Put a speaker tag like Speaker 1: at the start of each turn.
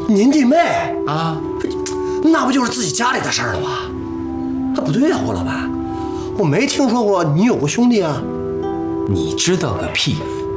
Speaker 1: 您弟妹
Speaker 2: 啊，
Speaker 1: 那不就是自己家里的事儿了吗？那不对呀，胡老板，我没听说过你有个兄弟啊。
Speaker 2: 你知道个屁！